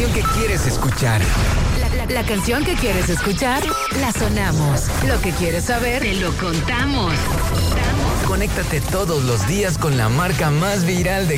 canción que quieres escuchar. La canción que quieres escuchar, la sonamos. Lo que quieres saber, te lo contamos. Conéctate todos los días con la marca más viral de